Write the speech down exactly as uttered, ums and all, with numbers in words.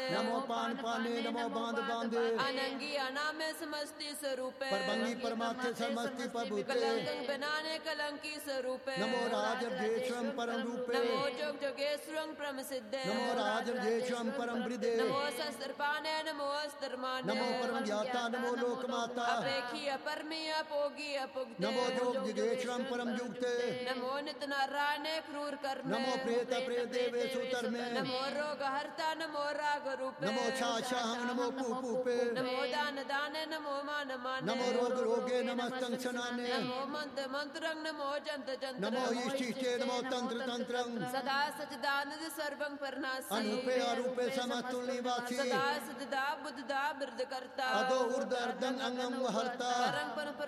नमो पान पाने नमो बांध बांधे अनंगी अनामे समस्ति स्वरूपे परभंगी परमात्थे समस्ति प्रभुते कलंक बनाने कलंकी स्वरूपे नमो राजर्जेश्वरं परम रूपे नमो जोग जोगेश्वरं परम सिद्धे नमो राजर्जेश्वरं परम वृद्धे नमो शस्त्रपाणे नमो अस्त्रमाने नमो परम ज्ञाता नमो लोकमाता अपेखी अपरमी अपोगी अपुगते नमो जोग जोगेश्वरं परम युक्ते नमो नित नारायण क्रूर कर्मे नमो प्रेत प्रेत देवेषु धर्मे नमो रोग हर्ता नमो राग रूपे नमो छाछाहं नमो पूपूपे नमो दान दाने नमो मान माने नमो रोग रोगे नमस्तं शनाने नमो मंत्र मंत्रं नमो जंत जंत्र नमो इष्टिष्टे नमो तंत्र तंत्रं सदा सच्चिदानंद सर्वं परनासी अनूपे अरूपे समस्तुल निवासी सदा सदा बुद्धदा बिरद करता अदो उर्ध अर्धं अंगं हर्ता परं